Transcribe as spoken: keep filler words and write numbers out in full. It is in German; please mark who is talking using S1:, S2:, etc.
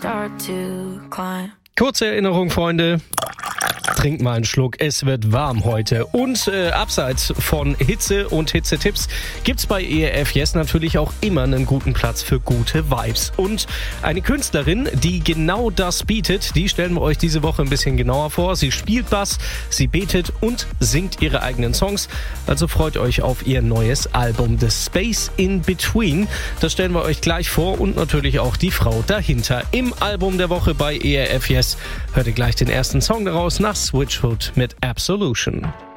S1: start to climb.
S2: Kurze Erinnerung, Freunde. Trinkt mal einen Schluck, es wird warm heute. Und äh, abseits von Hitze und Hitzetipps gibt's bei E R F Yes natürlich auch immer einen guten Platz für gute Vibes. Und eine Künstlerin, die genau das bietet, die stellen wir euch diese Woche ein bisschen genauer vor. Sie spielt Bass, sie betet und singt ihre eigenen Songs. Also freut euch auf ihr neues Album The Space in Between. Das stellen wir euch gleich vor und natürlich auch die Frau dahinter. Im Album der Woche bei E R F Yes hört ihr gleich den ersten Song daraus nach Switchfoot mit Absolution.